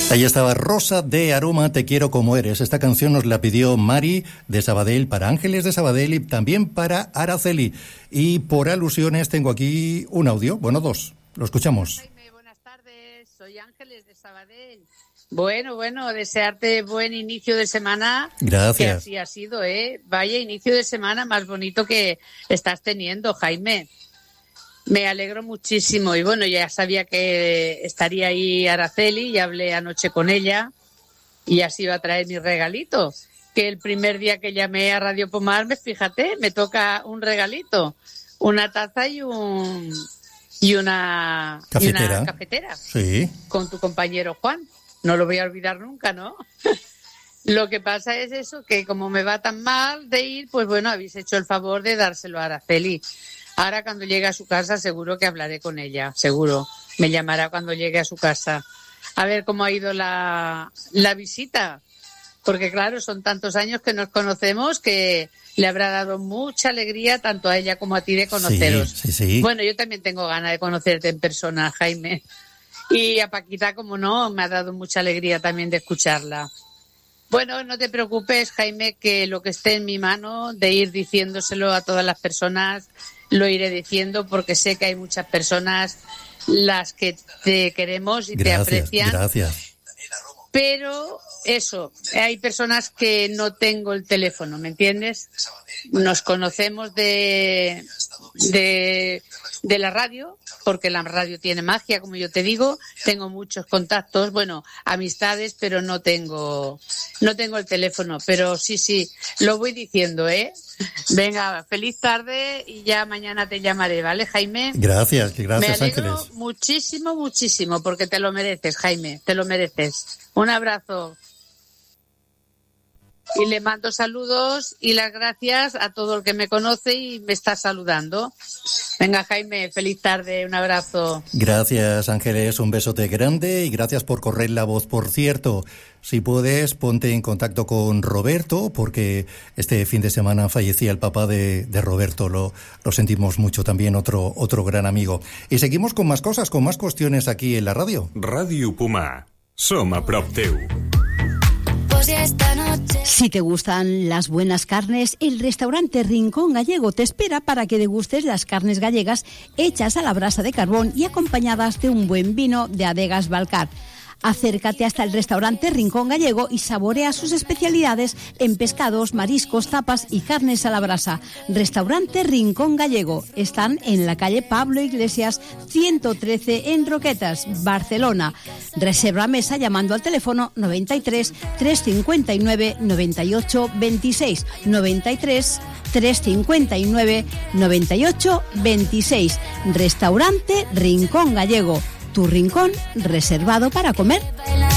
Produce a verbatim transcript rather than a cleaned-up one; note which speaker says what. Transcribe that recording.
Speaker 1: Ahí estaba Rosa de Aroma, Te quiero como eres. Esta canción nos la pidió Mari de Sabadell para Ángeles de Sabadell y también para Araceli. Y por alusiones tengo aquí un audio, bueno, dos. Lo escuchamos.
Speaker 2: Jaime, buenas tardes. Soy Ángeles de Sabadell. Bueno, bueno, desearte buen inicio de semana.
Speaker 1: Gracias.
Speaker 2: Que así ha sido, ¿eh? Vaya inicio de semana más bonito que estás teniendo, Jaime. Me alegro muchísimo y bueno, ya sabía que estaría ahí Araceli, ya hablé anoche con ella y así iba a traer mi regalito, que el primer día que llamé a Radio Pomar, me fíjate, me toca un regalito, una taza y un y una
Speaker 1: cafetera,
Speaker 2: y una cafetera
Speaker 1: sí,
Speaker 2: con tu compañero Juan, no lo voy a olvidar nunca, ¿no? Lo que pasa es eso, que como me va tan mal de ir, pues bueno, habéis hecho el favor de dárselo a Araceli. Ahora cuando llegue a su casa seguro que hablaré con ella, seguro. Me llamará cuando llegue a su casa. A ver cómo ha ido la, la visita. Porque claro, son tantos años que nos conocemos que le habrá dado mucha alegría tanto a ella como a ti de conoceros.
Speaker 1: Sí, sí, sí.
Speaker 2: Bueno, yo también tengo ganas de conocerte en persona, Jaime. Y a Paquita, como no, me ha dado mucha alegría también de escucharla. Bueno, no te preocupes, Jaime, que lo que esté en mi mano de ir diciéndoselo a todas las personas, lo iré diciendo porque sé que hay muchas personas las que te queremos y
Speaker 1: gracias,
Speaker 2: te aprecian.
Speaker 1: Gracias.
Speaker 2: Pero eso, hay personas que no tengo el teléfono, ¿me entiendes? Nos conocemos de, de, de la radio, porque la radio tiene magia, como yo te digo. Tengo muchos contactos, bueno, amistades, pero no tengo, no tengo el teléfono. Pero sí, sí, lo voy diciendo, ¿eh? Venga, feliz tarde y ya mañana te llamaré, ¿vale, Jaime?
Speaker 1: Gracias, gracias,
Speaker 2: Me alegro
Speaker 1: Ángeles.
Speaker 2: muchísimo, muchísimo, porque te lo mereces, Jaime, te lo mereces. Un abrazo. Y le mando saludos y las gracias a todo el que me conoce y me está saludando. Venga, Jaime, feliz tarde, un abrazo.
Speaker 1: Gracias, Ángeles, un besote grande y gracias por correr la voz. Por cierto, si puedes, ponte en contacto con Roberto, porque este fin de semana fallecía el papá de, de Roberto, lo, lo sentimos mucho también, otro, otro gran amigo. Y seguimos con más cosas, con más cuestiones aquí en la radio.
Speaker 3: Radio Pomar, som a prop teu.
Speaker 4: Si te gustan las buenas carnes, el restaurante Rincón Gallego te espera para que degustes las carnes gallegas hechas a la brasa de carbón y acompañadas de un buen vino de Adegas Balcar. Acércate hasta el restaurante Rincón Gallego y saborea sus especialidades en pescados, mariscos, tapas y carnes a la brasa. Restaurante Rincón Gallego. Están en la calle Pablo Iglesias ciento trece en Roquetas, Barcelona. Reserva mesa llamando al teléfono noventa y tres, trescientos cincuenta y nueve, noventa y ocho veintiséis, noventa y tres, trescientos cincuenta y nueve, noventa y ocho veintiséis. Restaurante Rincón Gallego. Tu rincón reservado para comer.